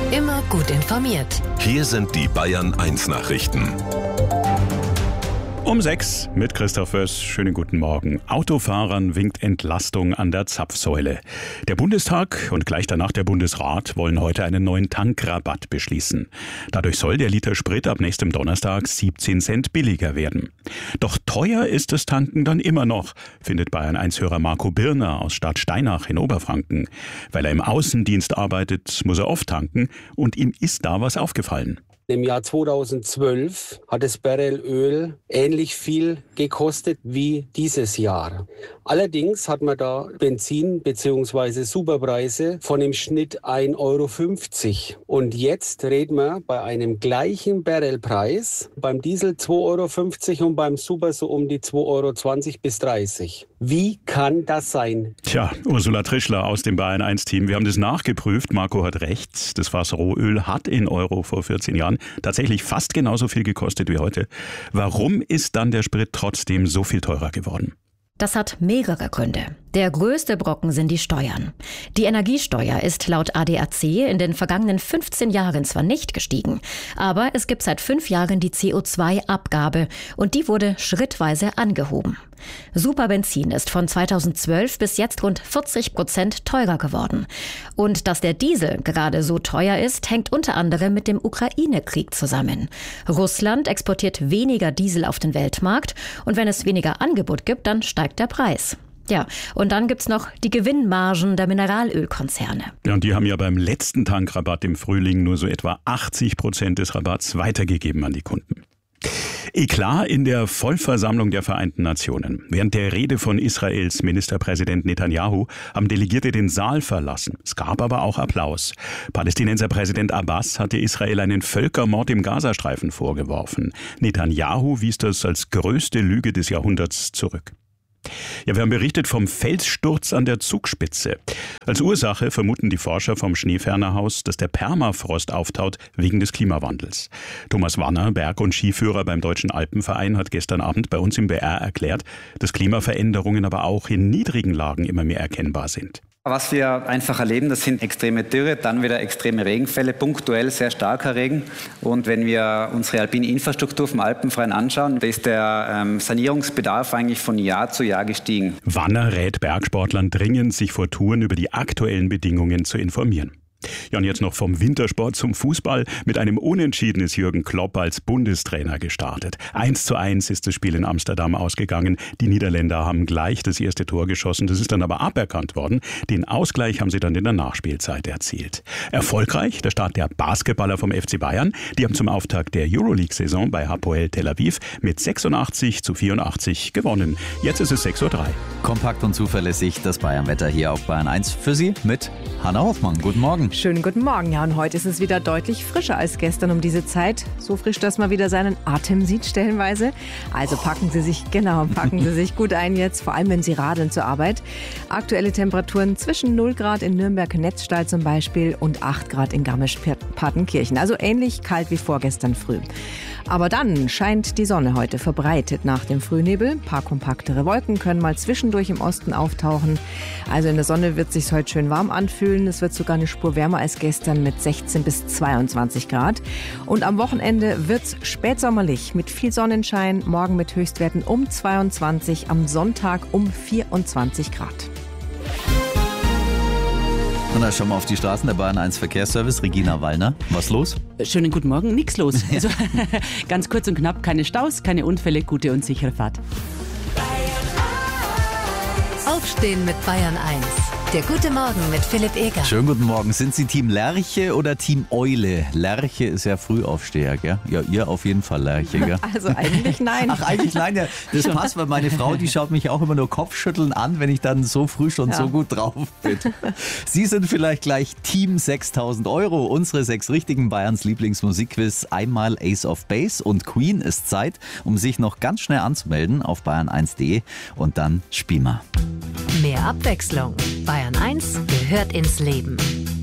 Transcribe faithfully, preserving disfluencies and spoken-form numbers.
Immer gut informiert. Hier sind die Bayern eins Nachrichten. Um sechs mit Christoph Wöss. Schönen guten Morgen. Autofahrern winkt Entlastung an der Zapfsäule. Der Bundestag und gleich danach der Bundesrat wollen heute einen neuen Tankrabatt beschließen. Dadurch soll der Liter Sprit ab nächstem Donnerstag siebzehn Cent billiger werden. Doch teuer ist das Tanken dann immer noch, findet Bayern eins Hörer Marco Birner aus Stadt Steinach in Oberfranken. Weil er im Außendienst arbeitet, muss er oft tanken und ihm ist da was aufgefallen. Im Jahr zweitausendzwölf hat das Barrel Öl ähnlich viel gekostet wie dieses Jahr. Allerdings hat man da Benzin bzw. Superpreise von im Schnitt ein Euro fünfzig. Und jetzt reden wir bei einem gleichen Barrelpreis, beim Diesel zwei Euro fünfzig und beim Super so um die zwei Euro zwanzig bis dreißig. Wie kann das sein? Tja, Ursula Trischler aus dem Bayern eins Team. Wir haben das nachgeprüft. Marco hat recht. Das Fass Rohöl hat in Euro vor vierzehn Jahren tatsächlich fast genauso viel gekostet wie heute. Warum ist dann der Sprit trotzdem so viel teurer geworden? Das hat mehrere Gründe. Der größte Brocken sind die Steuern. Die Energiesteuer ist laut A D A C in den vergangenen fünfzehn Jahren zwar nicht gestiegen, aber es gibt seit fünf Jahren die C O zwei Abgabe und die wurde schrittweise angehoben. Superbenzin ist von zweitausendzwölf bis jetzt rund vierzig Prozent teurer geworden. Und dass der Diesel gerade so teuer ist, hängt unter anderem mit dem Ukraine-Krieg zusammen. Russland exportiert weniger Diesel auf den Weltmarkt und wenn es weniger Angebot gibt, dann steigt der Preis. Ja, und dann gibt's noch die Gewinnmargen der Mineralölkonzerne. Ja, und die haben ja beim letzten Tankrabatt im Frühling nur so etwa achtzig Prozent des Rabatts weitergegeben an die Kunden. Eklat in der Vollversammlung der Vereinten Nationen. Während der Rede von Israels Ministerpräsident Netanyahu haben Delegierte den Saal verlassen. Es gab aber auch Applaus. Palästinenser Präsident Abbas hatte Israel einen Völkermord im Gazastreifen vorgeworfen. Netanyahu wies das als größte Lüge des Jahrhunderts zurück. Ja, wir haben berichtet vom Felssturz an der Zugspitze. Als Ursache vermuten die Forscher vom Schneefernerhaus, dass der Permafrost auftaut wegen des Klimawandels. Thomas Wanner, Berg- und Skiführer beim Deutschen Alpenverein, hat gestern Abend bei uns im B R erklärt, dass Klimaveränderungen aber auch in niedrigen Lagen immer mehr erkennbar sind. Was wir einfach erleben, das sind extreme Dürre, dann wieder extreme Regenfälle, punktuell sehr starker Regen. Und wenn wir unsere alpine Infrastruktur vom Alpenverein anschauen, da ist der ähm, Sanierungsbedarf eigentlich von Jahr zu Jahr gestiegen. Wanner rät Bergsportlern dringend, sich vor Touren über die aktuellen Bedingungen zu informieren. Ja, und jetzt noch vom Wintersport zum Fußball. Mit einem Unentschieden ist Jürgen Klopp als Bundestrainer gestartet. Eins zu eins ist das Spiel in Amsterdam ausgegangen. Die Niederländer haben gleich das erste Tor geschossen. Das ist dann aber aberkannt worden. Den Ausgleich haben sie dann in der Nachspielzeit erzielt. Erfolgreich der Start der Basketballer vom F C Bayern. Die haben zum Auftakt der Euroleague-Saison bei Hapoel Tel Aviv mit sechsundachtzig zu vierundachtzig gewonnen. Jetzt ist es sechs Uhr drei. Kompakt und zuverlässig das Bayernwetter hier auf Bayern eins für Sie mit Hanna Hoffmann. Guten Morgen. Schönen guten Morgen. Ja, und heute ist es wieder deutlich frischer als gestern um diese Zeit. So frisch, dass man wieder seinen Atem sieht stellenweise. Also packen Sie sich, genau, packen Sie sich gut ein jetzt, vor allem wenn Sie radeln zur Arbeit. Aktuelle Temperaturen zwischen null Grad in Nürnberg-Netzstall zum Beispiel und acht Grad in Garmisch-Partenkirchen. Also ähnlich kalt wie vorgestern früh. Aber dann scheint die Sonne heute verbreitet nach dem Frühnebel. Ein paar kompaktere Wolken können mal zwischendurch im Osten auftauchen. Also in der Sonne wird es sich heute schön warm anfühlen. Es wird sogar eine Spur wärmer als gestern mit sechzehn bis zweiundzwanzig Grad. Und am Wochenende wird es spätsommerlich mit viel Sonnenschein. Morgen mit Höchstwerten um zweiundzwanzig, am Sonntag um vierundzwanzig Grad. Und dann schauen wir auf die Straßen der Bayern eins Verkehrsservice. Regina Wallner, was los? Schönen guten Morgen, nichts los. Also ganz kurz und knapp, keine Staus, keine Unfälle, gute und sichere Fahrt. Aufstehen mit Bayern eins. Der gute Morgen mit Philipp Eger. Schönen guten Morgen. Sind Sie Team Lerche oder Team Eule? Lerche ist ja Frühaufsteher, gell? Ja, ihr auf jeden Fall Lerche, gell? Also eigentlich nein. Ach, eigentlich nein. Ja, das passt, weil meine Frau, die schaut mich auch immer nur Kopfschütteln an, wenn ich dann so früh schon ja. so gut drauf bin. Sie sind vielleicht gleich Team sechstausend Euro. Unsere sechs richtigen Bayerns Lieblingsmusikquiz. Einmal Ace of Base und Queen ist Zeit, um sich noch ganz schnell anzumelden auf bayern eins punkt de und dann spielen wir. Mehr Abwechslung. Bayern eins gehört ins Leben.